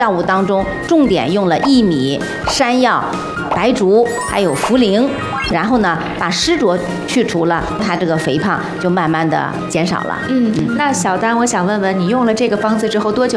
药物当中重点用了薏米、山药、白术还有茯苓，然后呢把湿浊去除了，它这个肥胖就慢慢的减少了。 那小丹，我想问问你用了这个方子之后多久